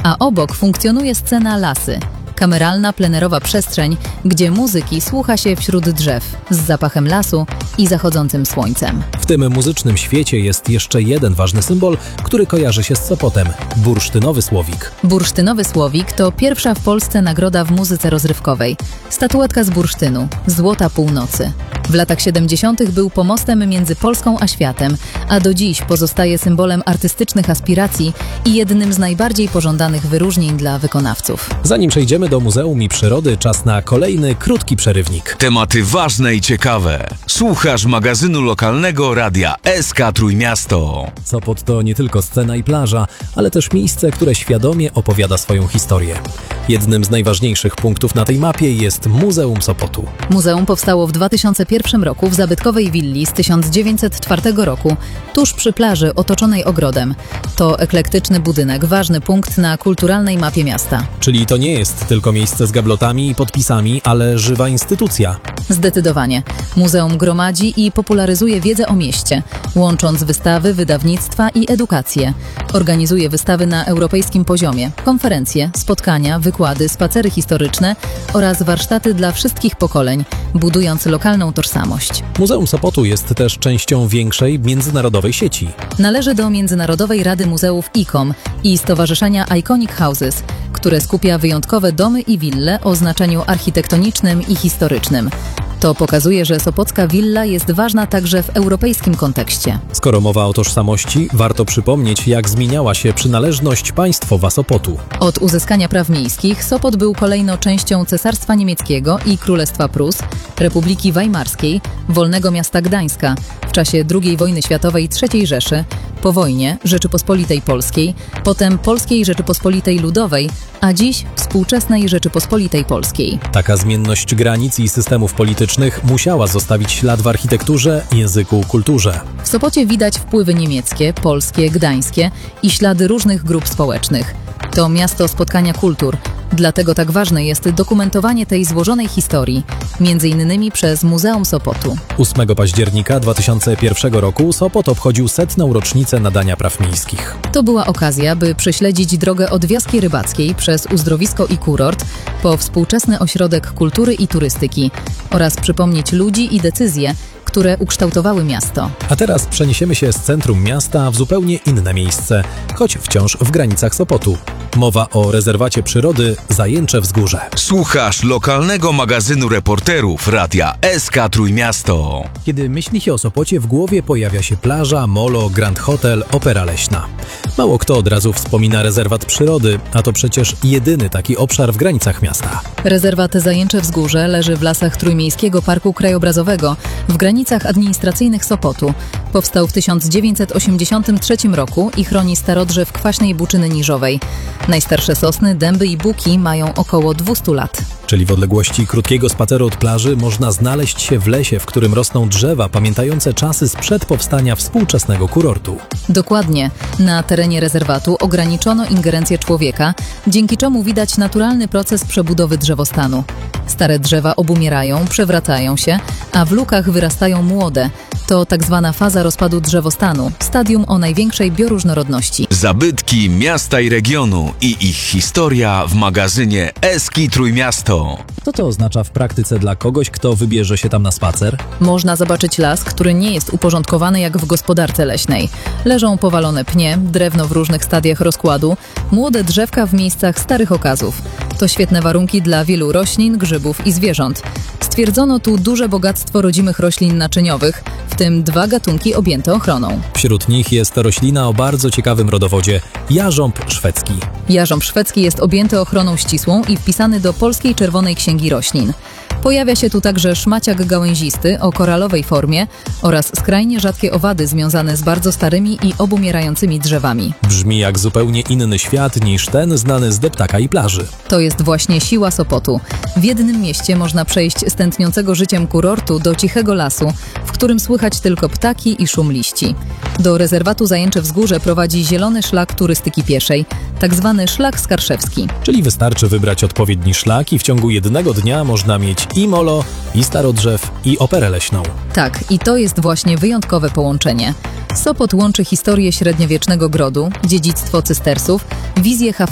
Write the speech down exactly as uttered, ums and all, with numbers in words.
a obok funkcjonuje scena Lasy. Kameralna, plenerowa przestrzeń, gdzie muzyki słucha się wśród drzew, z zapachem lasu i zachodzącym słońcem. W tym muzycznym świecie jest jeszcze jeden ważny symbol, który kojarzy się z Sopotem – bursztynowy słowik. Bursztynowy słowik to pierwsza w Polsce nagroda w muzyce rozrywkowej. Statuetka z bursztynu, złota północy. W latach siedemdziesiątych był pomostem między Polską a światem, a do dziś pozostaje symbolem artystycznych aspiracji i jednym z najbardziej pożądanych wyróżnień dla wykonawców. Zanim przejdziemy do Muzeum i Przyrody, czas na kolejny krótki przerywnik. Tematy ważne i ciekawe. Słuchasz magazynu lokalnego Radia S K Trójmiasto. Sopot to nie tylko scena i plaża, ale też miejsce, które świadomie opowiada swoją historię. Jednym z najważniejszych punktów na tej mapie jest Muzeum Sopotu. Muzeum powstało w dwa tysiące pierwszym roku w zabytkowej willi z tysiąc dziewięćset czwartego roku, tuż przy plaży otoczonej ogrodem. To eklektyczny budynek, ważny punkt na kulturalnej mapie miasta. Czyli to nie jest tylko miejsce z gablotami i podpisami, ale żywa instytucja. Zdecydowanie. Muzeum gromadzi i popularyzuje wiedzę o mieście, łącząc wystawy, wydawnictwa i edukację. Organizuje wystawy na europejskim poziomie, konferencje, spotkania, wykłady, spacery historyczne oraz warsztaty dla wszystkich pokoleń, budując lokalną tożsamość. Muzeum Sopotu jest też częścią większej międzynarodowej sieci. Należy do Międzynarodowej Rady Muzeów I C O M i Stowarzyszenia Iconic Houses, które skupia wyjątkowe domy i wille o znaczeniu architektonicznym i historycznym. To pokazuje, że sopocka willa jest ważna także w europejskim kontekście. Skoro mowa o tożsamości, warto przypomnieć, jak zmieniała się przynależność państwowa Sopotu. Od uzyskania praw miejskich Sopot był kolejno częścią Cesarstwa Niemieckiego i Królestwa Prus, Republiki Weimarskiej, Wolnego Miasta Gdańska, w czasie drugiej wojny światowej trzeciej Rzeszy, po wojnie Rzeczypospolitej Polskiej, potem Polskiej Rzeczypospolitej Ludowej, a dziś współczesnej Rzeczypospolitej Polskiej. Taka zmienność granic i systemów politycznych musiała zostawić ślad w architekturze, języku, kulturze. W Sopocie widać wpływy niemieckie, polskie, gdańskie i ślady różnych grup społecznych. To miasto spotkania kultur, dlatego tak ważne jest dokumentowanie tej złożonej historii, między innymi przez Muzeum Sopotu. ósmego października dwa tysiące pierwszego roku Sopot obchodził setną rocznicę nadania praw miejskich. To była okazja, by prześledzić drogę od wioski rybackiej przez uzdrowisko i kurort po współczesny ośrodek kultury i turystyki oraz przypomnieć ludzi i decyzje, które ukształtowały miasto. A teraz przeniesiemy się z centrum miasta w zupełnie inne miejsce, choć wciąż w granicach Sopotu. Mowa o rezerwacie przyrody Zajęcze Wzgórze. Słuchasz lokalnego magazynu reporterów Radia S K Trójmiasto. Kiedy myśli się o Sopocie, w głowie pojawia się plaża, molo, Grand Hotel, Opera Leśna. Mało kto od razu wspomina rezerwat przyrody, a to przecież jedyny taki obszar w granicach miasta. Rezerwat Zajęcze Wzgórze leży w lasach Trójmiejskiego Parku Krajobrazowego w granicach administracyjnych Sopotu. Powstał w tysiąc dziewięćset osiemdziesiątym trzecim roku i chroni starodrzew kwaśnej buczyny niżowej. Najstarsze sosny, dęby i buki mają około dwieście lat. Czyli w odległości krótkiego spaceru od plaży można znaleźć się w lesie, w którym rosną drzewa pamiętające czasy sprzed powstania współczesnego kurortu. Dokładnie. Na terenie rezerwatu ograniczono ingerencję człowieka, dzięki czemu widać naturalny proces przebudowy drzewostanu. Stare drzewa obumierają, przewracają się, a w lukach wyrastają młode. To tak zwana faza rozpadu drzewostanu, stadium o największej bioróżnorodności. Zabytki miasta i regionu i ich historia w magazynie S K Trójmiasto. Co to oznacza w praktyce dla kogoś, kto wybierze się tam na spacer? Można zobaczyć las, który nie jest uporządkowany jak w gospodarce leśnej. Leżą powalone pnie, drewno w różnych stadiach rozkładu, młode drzewka w miejscach starych okazów. To świetne warunki dla wielu roślin, grzybów i zwierząt. Stwierdzono tu duże bogactwo rodzimych roślin naczyniowych, w tym dwa gatunki objęte ochroną. Wśród nich jest roślina o bardzo ciekawym rodowodzie – jarząb szwedzki. Jarząb szwedzki jest objęty ochroną ścisłą i wpisany do Polskiej Czerwonej Księgi Roślin. Pojawia się tu także szmaciak gałęzisty o koralowej formie oraz skrajnie rzadkie owady związane z bardzo starymi i obumierającymi drzewami. Brzmi jak zupełnie inny świat niż ten znany z deptaka i plaży. To jest właśnie siła Sopotu. W jednym mieście można przejść z tętniącego życiem kurortu do cichego lasu, w którym słychać tylko ptaki i szum liści. Do rezerwatu Zajęcze Wzgórze prowadzi zielony szlak turystyki pieszej, tak zwany szlak skarszewski. Czyli wystarczy wybrać odpowiedni szlak i w ciągu jednego dnia można mieć i molo, i starodrzew, i operę leśną. Tak, i to jest właśnie wyjątkowe połączenie. Sopot łączy historię średniowiecznego grodu, dziedzictwo cystersów, wizję